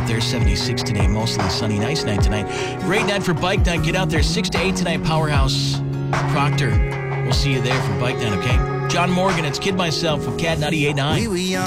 out there. 76 today, mostly sunny. Nice night tonight. Great night for bike night. Get out there 6 to 8 tonight, Powerhouse Proctor. We'll see you there for bike night, okay? John Morgan, it's Kid Myself with Cat 98.9.